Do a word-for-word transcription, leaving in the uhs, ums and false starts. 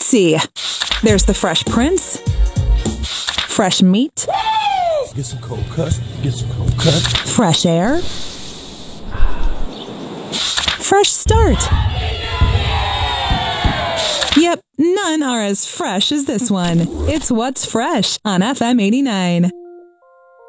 see. There's the Fresh Prince. Fresh meat. Get some cold cuts. Get some cold cuts. Fresh air. Fresh start. Yep, none are as fresh as this one. It's What's Fresh on F M eighty-nine.